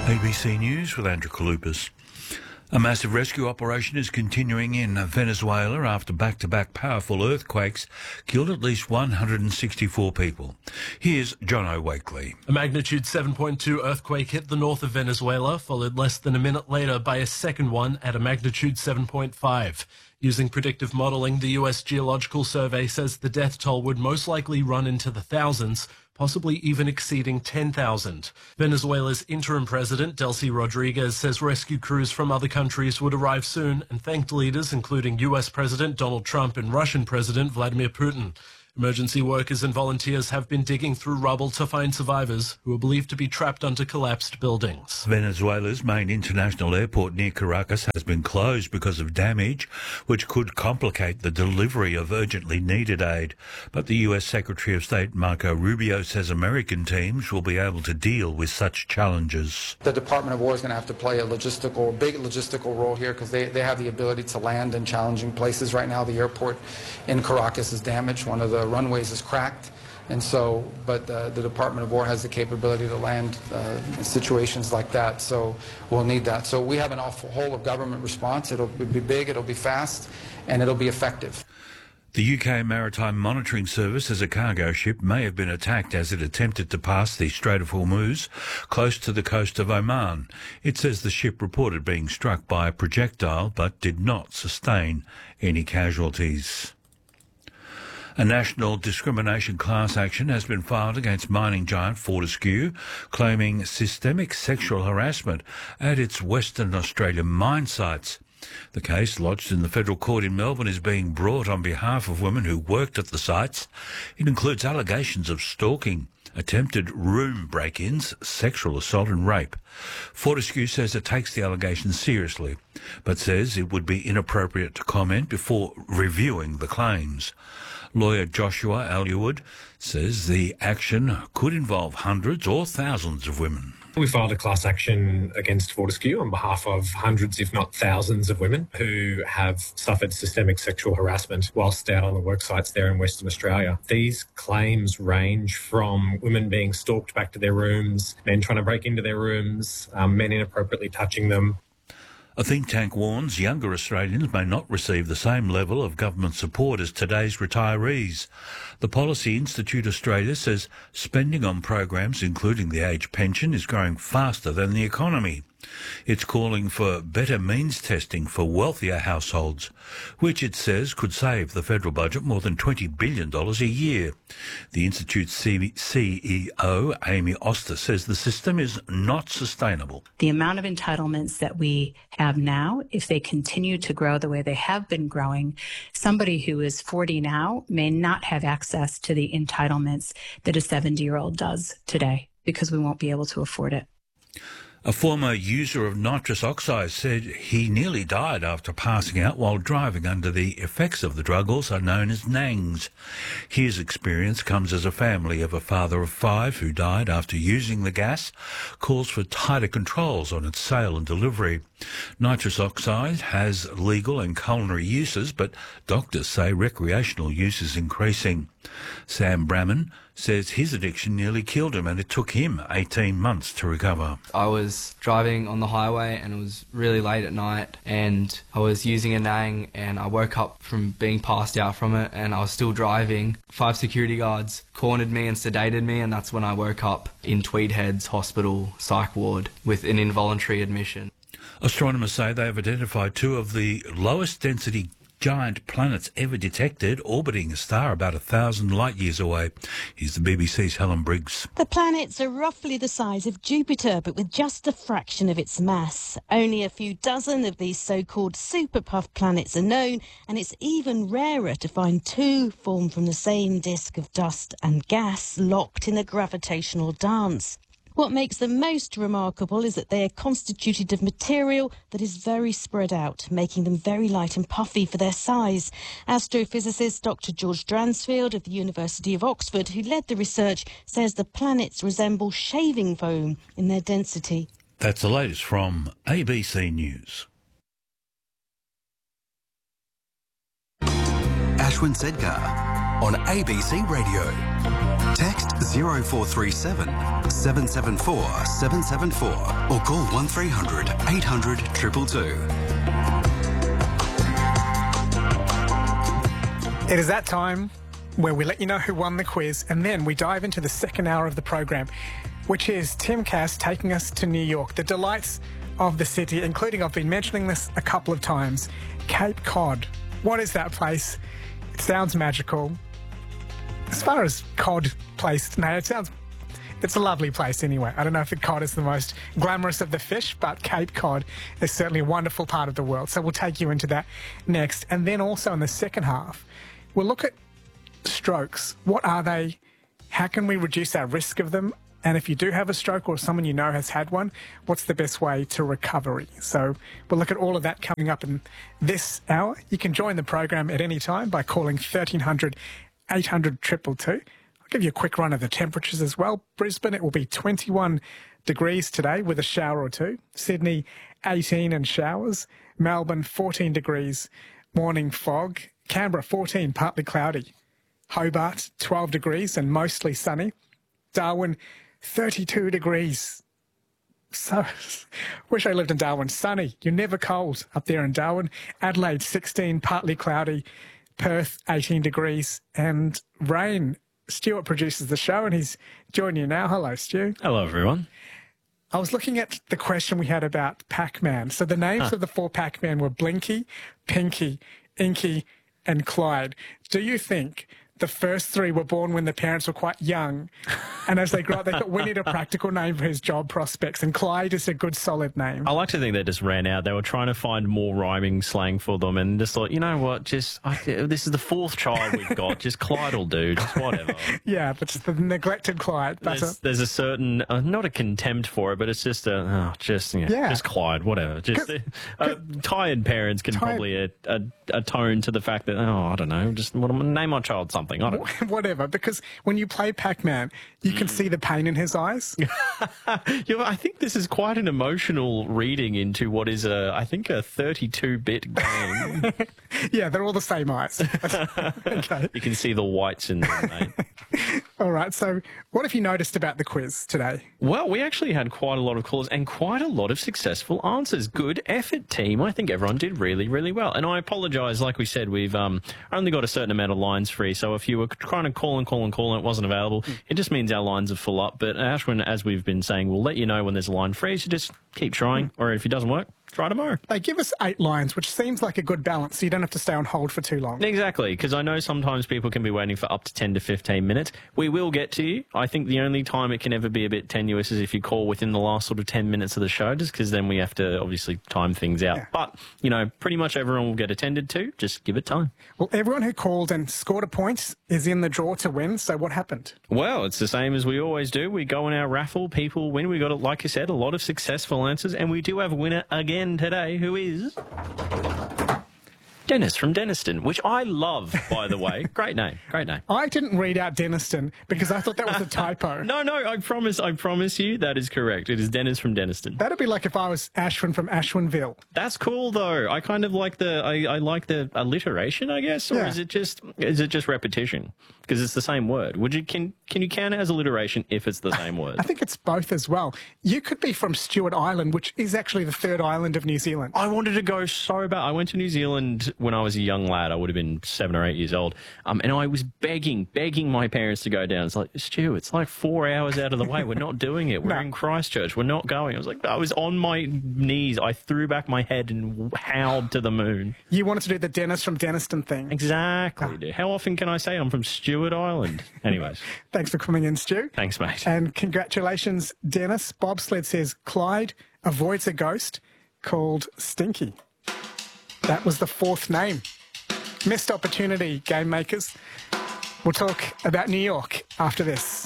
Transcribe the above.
ABC News with Andrew Kalupas. A massive rescue operation is continuing in Venezuela after back-to-back powerful earthquakes killed at least 164 people. Here's John O'Wakely. A magnitude 7.2 earthquake hit the north of Venezuela, followed less than a minute later by a second one at a magnitude 7.5. Using predictive modeling, the U.S. Geological Survey says the death toll would most likely run into the thousands, possibly even exceeding 10,000. Venezuela's interim president, Delcy Rodriguez, says rescue crews from other countries would arrive soon and thanked leaders including U.S. President Donald Trump and Russian President Vladimir Putin. Emergency workers and volunteers have been digging through rubble to find survivors who are believed to be trapped under collapsed buildings. Venezuela's main international airport near Caracas has been closed because of damage, which could complicate the delivery of urgently needed aid. But the U.S. Secretary of State Marco Rubio says American teams will be able to deal with such challenges. The Department of War is going to have to play a big logistical role here because they have the ability to land in challenging places. Right now, the airport in Caracas is damaged. One of the runways is cracked, and so, but the Department of War has the capability to land in situations like that, so we'll need that. So we have an whole of government response. It'll be big, it'll be fast, and it'll be effective. The UK Maritime Monitoring Service says a cargo ship may have been attacked as it attempted to pass the Strait of Hormuz close to the coast of Oman. It says the ship reported being struck by a projectile but did not sustain any casualties. A national discrimination class action has been filed against mining giant Fortescue, claiming systemic sexual harassment at its Western Australian mine sites. The case, lodged in the Federal Court in Melbourne, is being brought on behalf of women who worked at the sites. It includes allegations of stalking, attempted room break-ins, sexual assault and rape. Fortescue says it takes the allegations seriously, but says it would be inappropriate to comment before reviewing the claims. Lawyer Joshua Aluwood says the action could involve hundreds or thousands of women. We filed a class action against Fortescue on behalf of hundreds, if not thousands, of women who have suffered systemic sexual harassment whilst out on the work sites there in Western Australia. These claims range from women being stalked back to their rooms, men trying to break into their rooms, men inappropriately touching them. A think tank warns younger Australians may not receive the same level of government support as today's retirees. The Policy Institute Australia says spending on programs including the age pension is growing faster than the economy. It's calling for better means testing for wealthier households, which it says could save the federal budget more than $20 billion a year. The Institute's CEO, Amy Oster, says the system is not sustainable. The amount of entitlements that we have now, if they continue to grow the way they have been growing, somebody who is 40 now may not have access to the entitlements that a 70-year-old does today because we won't be able to afford it. A former user of nitrous oxide said he nearly died after passing out while driving under the effects of the drug, also known as NANGs. His experience comes as a family of a father of 5 who died after using the gas, calls for tighter controls on its sale and delivery. Nitrous oxide has legal and culinary uses, but doctors say recreational use is increasing. Sam Bramman says his addiction nearly killed him and it took him 18 months to recover. I was driving on the highway and it was really late at night and I was using a Nang and I woke up from being passed out from it and I was still driving. 5 security guards cornered me and sedated me, and that's when I woke up in Tweed Heads Hospital psych ward with an involuntary admission. Astronomers say they have identified 2 of the lowest density giant planets ever detected, orbiting a star about 1,000 light-years away. Here's the BBC's Helen Briggs. The planets are roughly the size of Jupiter, but with just a fraction of its mass. Only a few dozen of these so-called super-puff planets are known, and it's even rarer to find 2 formed from the same disk of dust and gas locked in a gravitational dance. What makes them most remarkable is that they are constituted of material that is very spread out, making them very light and puffy for their size. Astrophysicist Dr. George Dransfield of the University of Oxford, who led the research, says the planets resemble shaving foam in their density. That's the latest from ABC News. Ashwin Sedkar on ABC Radio. Text 0437 774 774 or call 1300 800 222. It is that time where we let you know who won the quiz, and then we dive into the second hour of the program, which is Tim Cass taking us to New York, the delights of the city, including, I've been mentioning this a couple of times, Cape Cod. What is that place? It sounds magical. As far as Cod place, no, it's a lovely place anyway. I don't know if the cod is the most glamorous of the fish, but Cape Cod is certainly a wonderful part of the world. So we'll take you into that next. And then also in the second half, we'll look at strokes. What are they? How can we reduce our risk of them? And if you do have a stroke or someone you know has had one, what's the best way to recovery? So we'll look at all of that coming up in this hour. You can join the program at any time by calling 1300 800 222. I'll give you a quick run of the temperatures as well. Brisbane, it will be 21 degrees today with a shower or two. Sydney, 18 and showers. Melbourne, 14 degrees, morning fog. Canberra, 14, partly cloudy. Hobart, 12 degrees and mostly sunny. Darwin, 32 degrees. So, wish I lived in Darwin. Sunny. You're never cold up there in Darwin. Adelaide, 16, partly cloudy. Perth, 18 degrees. And rain. Stuart produces the show and he's joining you now. Hello, Stu. Hello, everyone. I was looking at the question we had about Pac-Man. So the names of the 4 Pac-Man were Blinky, Pinky, Inky, and Clyde. Do you think the first 3 were born when the parents were quite young, and as they grew up, they thought, we need a practical name for his job prospects, and Clyde is a good, solid name? I like to think they just ran out. They were trying to find more rhyming slang for them and just thought, you know what, this is the 4th child we've got. Just Clyde will do, just whatever. Yeah, but just the neglected Clyde. There's a certain, not a contempt for it, but it's just just Clyde, whatever. Just tired parents can probably atone to the fact that, I don't know, just name my child something. I don't know. Whatever, because when you play Pac-Man, you can see the pain in his eyes. I think this is quite an emotional reading into what is I think a 32-bit game. Yeah, they're all the same eyes. Okay. You can see the whites in them, mate. All right, so what have you noticed about the quiz today? Well, we actually had quite a lot of calls and quite a lot of successful answers. Good effort, team. I think everyone did really, really well. And I apologise, like we said, we've only got a certain amount of lines free, so if you were trying to call and it wasn't available, it just means our lines are full up. But Ashwin, as we've been saying, we'll let you know when there's a line free, so just keep trying, or if it doesn't work, try tomorrow. They give us 8 lines, which seems like a good balance, so you don't have to stay on hold for too long. Exactly, because I know sometimes people can be waiting for up to 10 to 15 minutes. We will get to you. I think the only time it can ever be a bit tenuous is if you call within the last sort of 10 minutes of the show, just because then we have to obviously time things out. Yeah. But, pretty much everyone will get attended to. Just give it time. Well, everyone who called and scored a point is in the draw to win, so what happened? Well, it's the same as we always do. We go in our raffle, people win. We got, like I said, a lot of successful answers, and we do have a winner again today, who is Dennis from Denniston, which I love, by the way. Great name. I didn't read out Denniston because I thought that was a typo. No, I promise you that is correct. It is Dennis from Denniston. That'd be like if I was Ashwin from Ashwinville. That's cool, though. I kind of like I like the alliteration, I guess, or is it just repetition? Because it's the same word. Can you count it as alliteration if it's the same word? I think it's both as well. You could be from Stewart Island, which is actually the 3rd island of New Zealand. I wanted to go so bad. I went to New Zealand when I was a young lad. I would have been 7 or 8 years old. And I was begging my parents to go down. It's like, Stu, it's like 4 hours out of the way. We're not doing it. We're in Christchurch. We're not going. I was on my knees. I threw back my head and howled to the moon. You wanted to do the Dennis from Denniston thing. Exactly. How often can I say I'm from Stewart Island? Anyways. Thanks for coming in, Stu. Thanks, mate. And congratulations, Dennis. Bobsled says Clyde avoids a ghost called Stinky. That was the 4th name. Missed opportunity, game makers. We'll talk about New York after this.